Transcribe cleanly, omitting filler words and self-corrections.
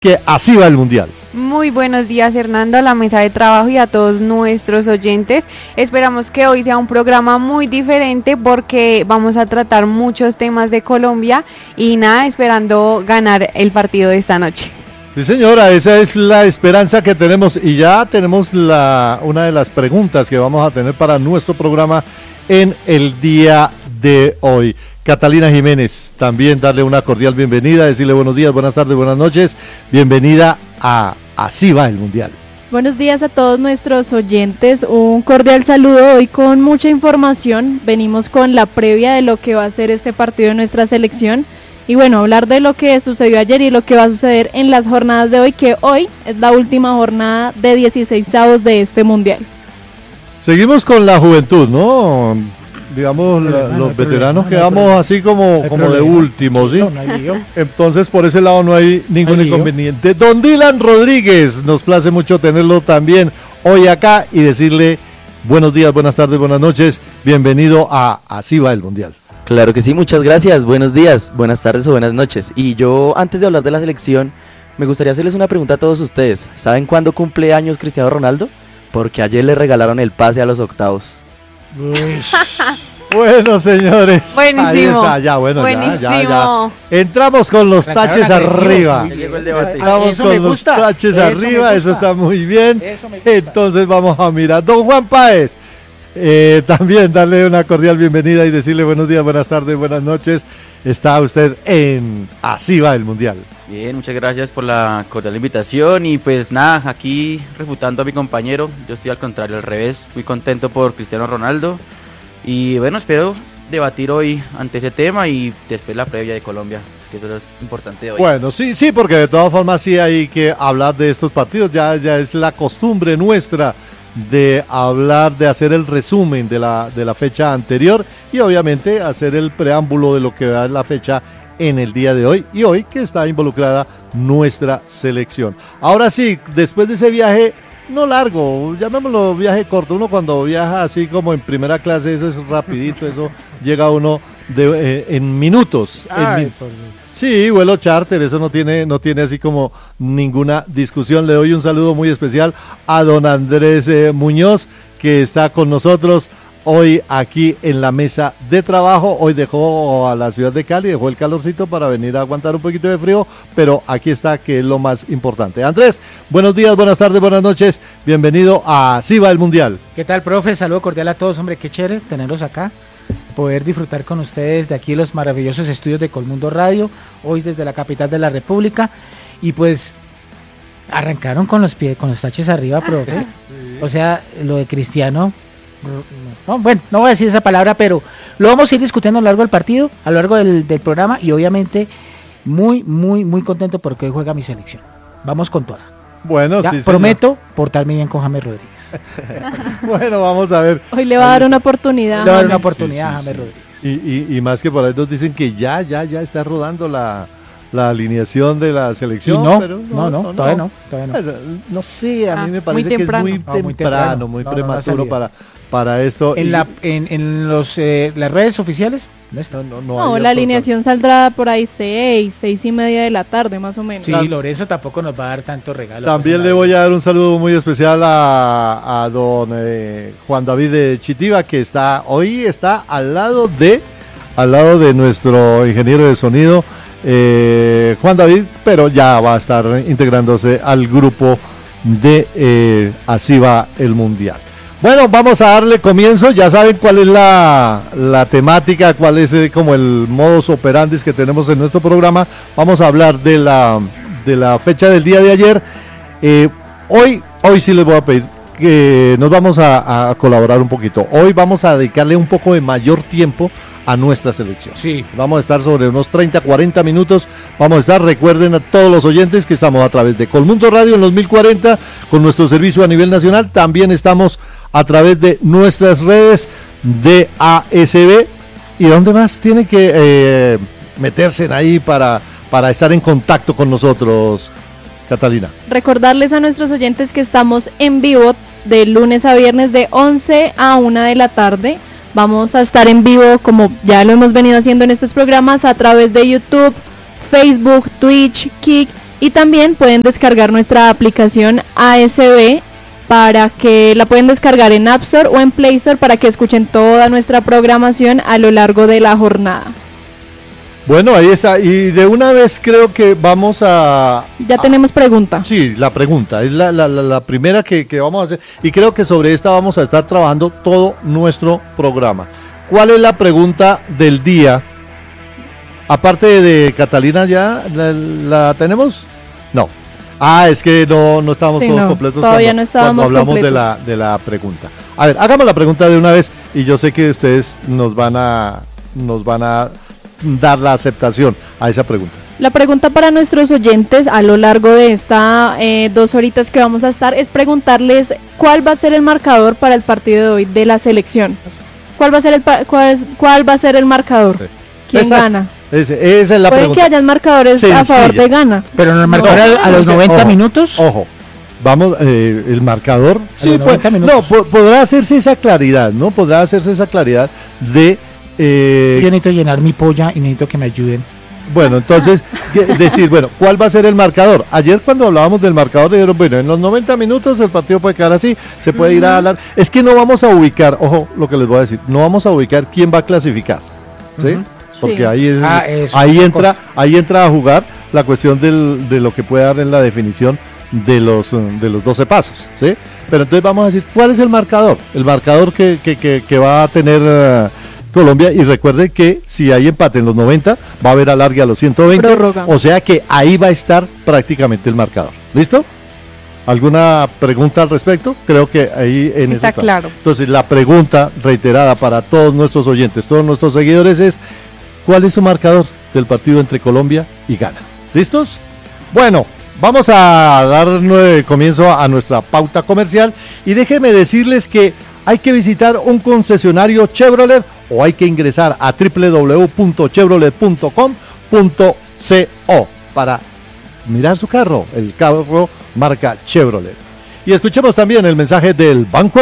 que así va el Mundial. Muy buenos días, Hernando, a la mesa de trabajo y a todos nuestros oyentes. Esperamos que hoy sea un programa muy diferente porque vamos a tratar muchos temas de Colombia y nada, esperando ganar el partido de esta noche. Sí, señora, esa es la esperanza que tenemos y ya tenemos una de las preguntas que vamos a tener para nuestro programa en el día de hoy. Catalina Jiménez, también darle una cordial bienvenida, decirle buenos días, buenas tardes, buenas noches, bienvenida a Así va el Mundial. Buenos días a todos nuestros oyentes, un cordial saludo hoy con mucha información, venimos con la previa de lo que va a ser este partido de nuestra selección y bueno, hablar de lo que sucedió ayer y lo que va a suceder en las jornadas de hoy, que hoy es la última jornada de 16avos de este Mundial. Seguimos con la juventud, ¿no? Digamos, los veteranos quedamos así como de último, ¿sí? Entonces, por ese lado no hay ningún inconveniente. Don Dylan Rodríguez, nos place mucho tenerlo también hoy acá y decirle buenos días, buenas tardes, buenas noches. Bienvenido a Así va el Mundial. Claro que sí, muchas gracias. Buenos días, buenas tardes o buenas noches. Y yo, antes de hablar de la selección, me gustaría hacerles una pregunta a todos ustedes. ¿Saben cuándo cumple años Cristiano Ronaldo? Porque ayer le regalaron el pase a los octavos. Bueno, señores, buenísimo. Ahí está, ya, bueno, ya. Entramos con los taches arriba. Entramos con los taches arriba, eso está muy bien. Entonces vamos a mirar. Don Juan Páez, también darle una cordial bienvenida y decirle buenos días, buenas tardes, buenas noches. Está usted en Así va el Mundial. Bien, muchas gracias por la cordial invitación y pues nada, aquí refutando a mi compañero, yo estoy al contrario, al revés, muy contento por Cristiano Ronaldo y bueno, espero debatir hoy ante ese tema y después la previa de Colombia, que eso es importante hoy. Bueno, sí, porque de todas formas sí hay que hablar de estos partidos, ya es la costumbre nuestra de hablar, de hacer el resumen de la fecha anterior y obviamente hacer el preámbulo de lo que va a la fecha en el día de hoy y hoy que está involucrada nuestra selección. Ahora sí, después de ese viaje no largo, llamémoslo viaje corto, uno cuando viaja así como en primera clase, eso es rapidito, eso llega uno en minutos. Sí, vuelo charter, eso no tiene así como ninguna discusión. Le doy un saludo muy especial a don Andrés Muñoz, que está con nosotros hoy aquí en la mesa de trabajo. Hoy dejó a la ciudad de Cali, dejó el calorcito para venir a aguantar un poquito de frío, pero aquí está, que es lo más importante. Andrés, buenos días, buenas tardes, buenas noches, bienvenido a Así va el Mundial. ¿Qué tal, profe? Saludo cordial a todos, hombre, qué chévere tenerlos acá, poder disfrutar con ustedes de aquí los maravillosos estudios de Colmundo Radio, hoy desde la capital de la República, y pues arrancaron con los taches arriba, profe. Sí. O sea, lo de Cristiano, no, bueno, no voy a decir esa palabra, pero lo vamos a ir discutiendo a lo largo del partido, a lo largo del programa, y obviamente muy, muy, muy contento porque hoy juega mi selección. Vamos con toda. Bueno, ya, sí, prometo portarme bien con James Rodríguez. Bueno, vamos a ver. Hoy le va a dar una oportunidad. Le va a dar una oportunidad a James Rodríguez. Y más que por ahí nos dicen que ya está rodando la alineación de la selección. Todavía no. No sé, a mí me parece que es muy temprano, muy prematuro para esto. En las redes oficiales no, la alineación saldrá por ahí 6:30 de la tarde más o menos. Sí, Lorenzo tampoco nos va a dar tanto regalo. También le voy a dar un saludo muy especial a don Juan David de Chitiva, que hoy está al lado de nuestro ingeniero de sonido, Juan David, pero ya va a estar integrándose al grupo de Así va el Mundial. Bueno, vamos a darle comienzo. Ya saben cuál es la temática, cuál es como el modus operandi que tenemos en nuestro programa. Vamos a hablar de la fecha del día de ayer. Hoy sí les voy a pedir que nos vamos a colaborar un poquito. Hoy vamos a dedicarle un poco de mayor tiempo a nuestra selección. Sí. Vamos a estar sobre unos 30-40 minutos. Vamos a estar, recuerden a todos los oyentes que estamos a través de Colmundo Radio en los 1040 con nuestro servicio a nivel nacional. También estamos a través de nuestras redes de ASB. ¿Y dónde más tiene que meterse en ahí para estar en contacto con nosotros, Catalina? Recordarles a nuestros oyentes que estamos en vivo de lunes a viernes de 11 a 1 de la tarde. Vamos a estar en vivo, como ya lo hemos venido haciendo en estos programas, a través de YouTube, Facebook, Twitch, Kik Y también pueden descargar nuestra aplicación ASB para que la pueden descargar en App Store o en Play Store para que escuchen toda nuestra programación a lo largo de la jornada. Bueno, ahí está. Y de una vez creo que vamos a... Ya tenemos pregunta. Sí, la pregunta. Es la primera que vamos a hacer. Y creo que sobre esta vamos a estar trabajando todo nuestro programa. ¿Cuál es la pregunta del día? Aparte de Catalina, ¿ya la tenemos? No. Es que no estábamos todos completos todavía no estábamos cuando hablamos completos. de la pregunta. A ver, hagamos la pregunta de una vez y yo sé que ustedes nos van a dar la aceptación a esa pregunta. La pregunta para nuestros oyentes a lo largo de esta 2 horitas que vamos a estar es preguntarles cuál va a ser el marcador para el partido de hoy de la selección. ¿Cuál va a ser el marcador? Sí. ¿Quién gana? Esa es la Puede pregunta. que hayan marcadores a favor de Ghana. Pero en el marcador a los 90 minutos. Ojo, vamos, el marcador. Sí, podrá hacerse esa claridad, ¿no? Podrá hacerse esa claridad de... Yo necesito llenar mi polla y necesito que me ayuden. Bueno, entonces, decir, ¿cuál va a ser el marcador? Ayer cuando hablábamos del marcador dijeron, en los 90 minutos el partido puede quedar así, se puede ir a hablar. Es que no vamos a ubicar, ojo, lo que les voy a decir, no vamos a ubicar quién va a clasificar, ¿sí? Porque ahí entra a jugar la cuestión de lo que puede dar en la definición de los 12 pasos, ¿sí? Pero entonces vamos a decir, ¿cuál es el marcador? El marcador que va a tener Colombia, y recuerde que si hay empate en los 90, va a haber alargue a los 120, prórroga. O sea que ahí va a estar prácticamente el marcador. ¿Listo? ¿Alguna pregunta al respecto? Creo que ahí en está eso claro. Entonces la pregunta reiterada para todos nuestros oyentes, todos nuestros seguidores es, ¿cuál es su marcador del partido entre Colombia y Ghana? ¿Listos? Bueno, vamos a dar comienzo a nuestra pauta comercial y déjenme decirles que hay que visitar un concesionario Chevrolet o hay que ingresar a www.chevrolet.com.co para mirar su carro, el carro marca Chevrolet. Y escuchemos también el mensaje del Banco